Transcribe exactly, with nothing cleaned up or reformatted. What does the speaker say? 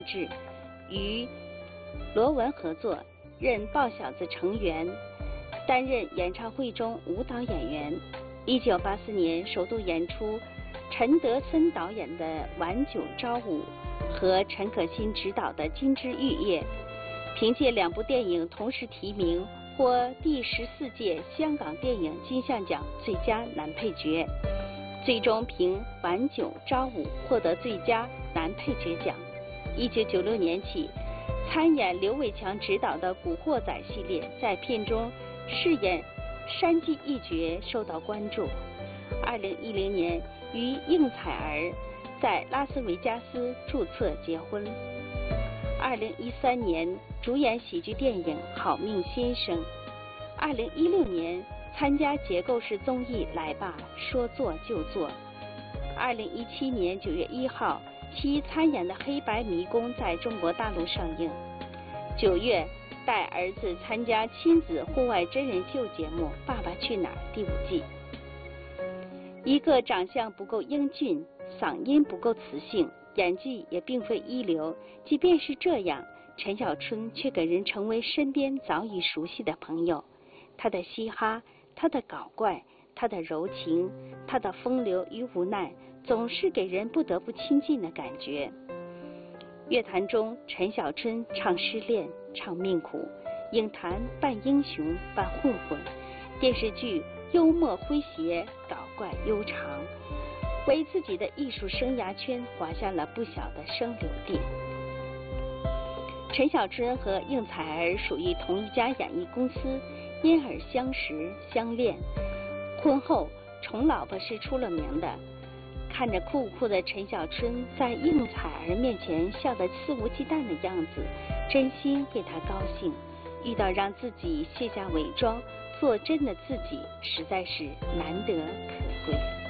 制，与罗文合作，任豹小子成员，担任演唱会中舞蹈演员。一九八四年首度演出陈德森导演的《晚九朝五》和陈可辛执导的《金枝玉叶》，凭借两部电影同时提名获第十四届香港电影金像奖最佳男配角，最终凭《晚九朝五》获得最佳男配角奖。一九九六年起，参演刘伟强执导的《古惑仔》系列，在片中饰演山鸡一角受到关注。二零一零年与应采儿在拉斯维加斯注册结婚。二零一三年主演喜剧电影《好命先生》。二零一六年参加结构式综艺《来吧，说做就做》。二零一七年九月一号，其参演的《黑白迷宫》在中国大陆上映。九月，带儿子参加亲子户外真人秀节目《爸爸去哪儿》第五季。一个长相不够英俊，嗓音不够磁性，演技也并非一流，即便是这样，陈小春却给人成为身边早已熟悉的朋友。他的嘻哈，他的搞怪，他的柔情，他的风流与无奈，总是给人不得不亲近的感觉。乐坛中，陈小春唱失恋，唱命苦；影坛扮英雄，扮混混；电视剧幽默诙谐，搞怪悠长，为自己的艺术生涯圈划下了不小的生留地。陈小春和应采儿属于同一家演艺公司，因而相识相恋。婚后，宠老婆是出了名的。看着酷酷的陈小春在应采儿面前笑得肆无忌惮的样子，真心为他高兴。遇到让自己卸下伪装，做真的自己，实在是难得可贵。